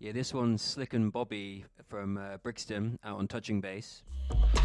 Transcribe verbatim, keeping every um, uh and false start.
Yeah, this one's Slick and Bobby from uh, Brixton out on Touching Base.